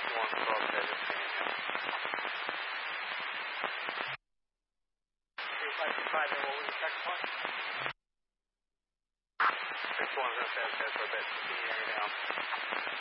One cross at the same time. 355, and what was the second one? 61, that's for bit. Continue heading down.